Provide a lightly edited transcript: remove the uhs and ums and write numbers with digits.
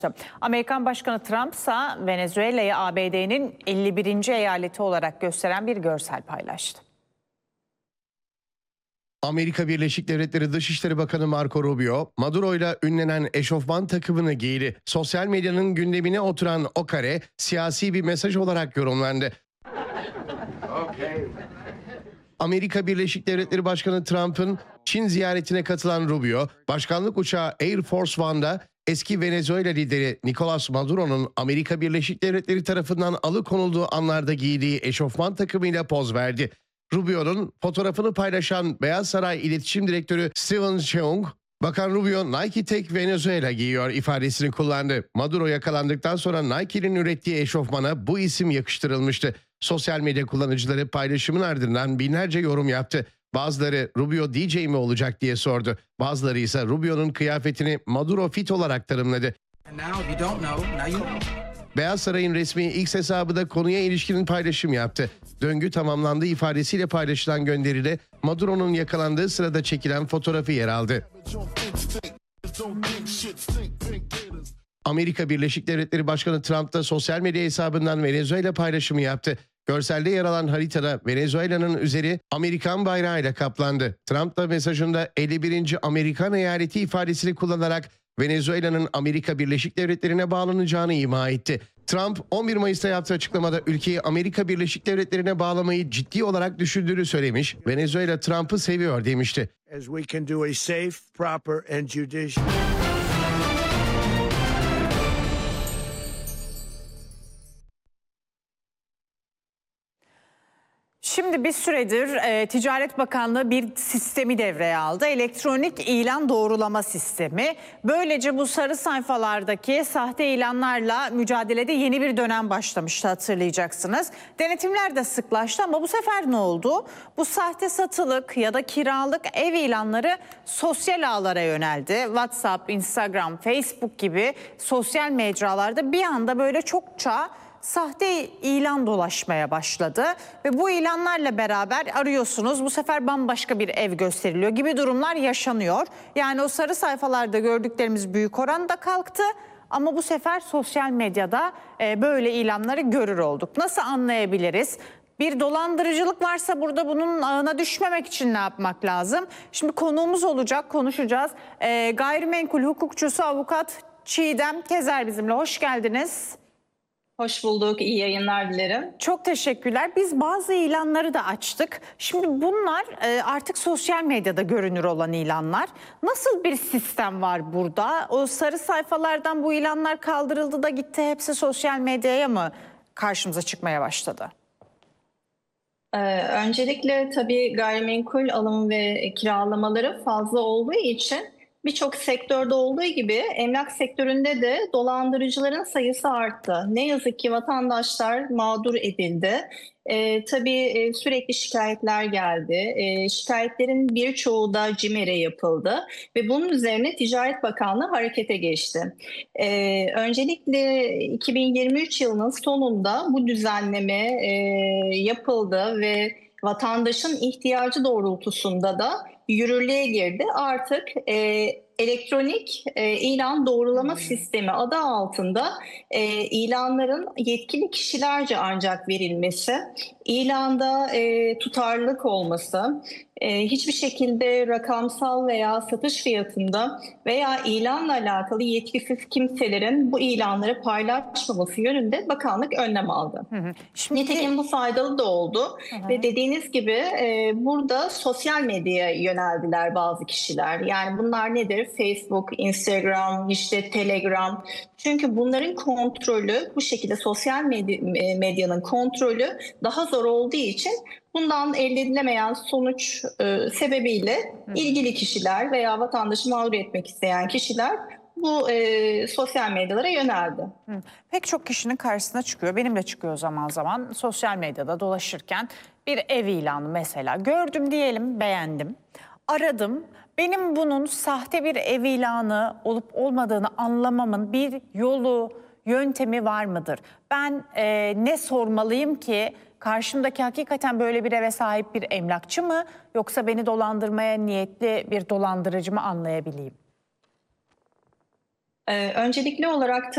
Amerikan Başkanı Trump ise Venezuela'yı ABD'nin 51. eyaleti olarak gösteren bir görsel paylaştı. Amerika Birleşik Devletleri Dışişleri Bakanı Marco Rubio, Maduro'yla ünlenen eşofman takımını giydi. Sosyal medyanın gündemine oturan o kare siyasi bir mesaj olarak yorumlandı. Amerika Birleşik Devletleri Başkanı Trump'ın Çin ziyaretine katılan Rubio, başkanlık uçağı Air Force One'da eski Venezuela lideri Nicolas Maduro'nun Amerika Birleşik Devletleri tarafından alıkonulduğu anlarda giydiği eşofman takımıyla poz verdi. Rubio'nun fotoğrafını paylaşan Beyaz Saray İletişim Direktörü Steven Cheung, Bakan Rubio Nike tek Venezuela giyiyor ifadesini kullandı. Maduro yakalandıktan sonra Nike'nin ürettiği eşofmana bu isim yakıştırılmıştı. Sosyal medya kullanıcıları paylaşımın ardından binlerce yorum yaptı. Bazıları Rubio DJ mi olacak diye sordu. Bazıları ise Rubio'nun kıyafetini Maduro fit olarak tanımladı. Beyaz Saray'ın resmi X hesabı da konuya ilişkin paylaşım yaptı. Döngü tamamlandı ifadesiyle paylaşılan gönderide Maduro'nun yakalandığı sırada çekilen fotoğrafı yer aldı. Amerika Birleşik Devletleri Başkanı Trump da sosyal medya hesabından Venezuela paylaşımı yaptı. Görselde yer alan haritada Venezuela'nın üzeri Amerikan bayrağıyla kaplandı. Trump da mesajında 51. Amerikan eyaleti ifadesini kullanarak Venezuela'nın Amerika Birleşik Devletleri'ne bağlanacağını ima etti. Trump 11 Mayıs'ta yaptığı açıklamada ülkeyi Amerika Birleşik Devletleri'ne bağlamayı ciddi olarak düşündüğünü söylemiş, Venezuela Trump'ı seviyor demişti. Şimdi bir süredir Ticaret Bakanlığı bir sistemi devreye aldı. Elektronik ilan doğrulama sistemi. Böylece bu sarı sayfalardaki sahte ilanlarla mücadelede yeni bir dönem başlamıştı, hatırlayacaksınız. Denetimler de sıklaştı ama bu sefer ne oldu? Bu sahte satılık ya da kiralık ev ilanları sosyal ağlara yöneldi. WhatsApp, Instagram, Facebook gibi sosyal mecralarda bir anda böyle çokça sahte ilan dolaşmaya başladı ve bu ilanlarla beraber arıyorsunuz, bu sefer bambaşka bir ev gösteriliyor gibi durumlar yaşanıyor. Yani o sarı sayfalarda gördüklerimiz büyük oranda kalktı ama bu sefer sosyal medyada böyle ilanları görür olduk. Nasıl anlayabiliriz? Bir dolandırıcılık varsa burada bunun ağına düşmemek için ne yapmak lazım? Şimdi konuğumuz olacak, konuşacağız. Gayrimenkul hukukçusu avukat Çiğdem Tezer bizimle. Hoş geldiniz. Hoş bulduk. İyi yayınlar dilerim. Çok teşekkürler. Biz bazı ilanları da açtık. Şimdi bunlar artık sosyal medyada görünür olan ilanlar. Nasıl bir sistem var burada? O sarı sayfalardan bu ilanlar kaldırıldı da gitti, hepsi sosyal medyaya mı karşımıza çıkmaya başladı? Öncelikle tabii gayrimenkul alım ve kiralamaları fazla olduğu için birçok sektörde olduğu gibi emlak sektöründe de dolandırıcıların sayısı arttı. Ne yazık ki vatandaşlar mağdur edildi. Tabii sürekli şikayetler geldi. Şikayetlerin birçoğu da CİMER'e yapıldı ve bunun üzerine Ticaret Bakanlığı harekete geçti. Öncelikle 2023 yılının sonunda bu düzenleme yapıldı ve vatandaşın ihtiyacı doğrultusunda da yürürlüğe girdi. Artık elektronik ilan doğrulama sistemi adı altında ilanların yetkili kişilerce ancak verilmesi, ilanda tutarlılık olması, hiçbir şekilde rakamsal veya satış fiyatında veya ilanla alakalı yetkisiz kimselerin bu ilanları paylaşmaması yönünde bakanlık önlem aldı. Nitekim bu faydalı da oldu ve dediğiniz gibi burada sosyal medyaya yöneldiler bazı kişiler. Yani bunlar nedir? Facebook, Instagram, işte Telegram. Çünkü bunların kontrolü, bu şekilde sosyal medyanın kontrolü daha zor olduğu için bundan elde edilemeyen sonuç sebebiyle ilgili kişiler veya vatandaşı mağdur etmek isteyen kişiler bu sosyal medyalara yöneldi. Pek çok kişinin karşısına çıkıyor. Benim de çıkıyor zaman zaman. Sosyal medyada dolaşırken bir ev ilanı mesela gördüm diyelim, beğendim. Aradım. Benim bunun sahte bir ev ilanı olup olmadığını anlamamın bir yolu, yöntemi var mıdır? Ben ne sormalıyım ki karşımdaki hakikaten böyle bir eve sahip bir emlakçı mı, yoksa beni dolandırmaya niyetli bir dolandırıcı mı anlayabileyim? Öncelikli olarak